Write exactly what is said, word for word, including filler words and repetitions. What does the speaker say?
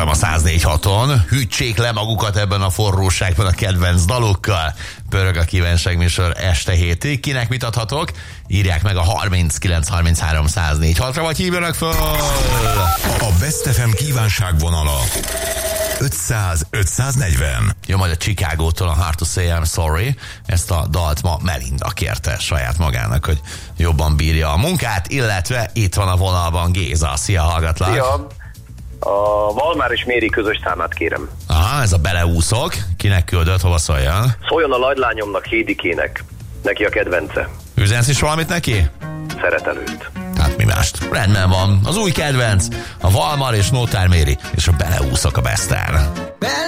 a száz négy haton. Hűtsék le magukat ebben a forróságban a kedvenc dalokkal. Pörög a kívánság műsor este hétig. Kinek mit adhatok? Írják meg a harminckilenc harminchárom száz négy hatra, vagy hívjanak föl! A Best ef em kívánságvonala ötszáz ötszáznegyven. Jó, majd a Chicagótól a Hard to Say I'm Sorry. Ezt a dalt ma Melinda kérte saját magának, hogy jobban bírja a munkát, illetve itt van a vonalban Géza. Szia, hallgatlak! Szia! A Valmár és Méri közös számát kérem. Aha, ez a Beleúszok. Kinek küldött, hova szóljon? Szóljon a nagylányomnak, Hédikének. Neki a kedvence. Üzensz is valamit neki? Szeretelőt. Hát mi mást? Rendben van. Az új kedvenc, a Valmár és Nótár Méri, és a Beleúszok a Besten.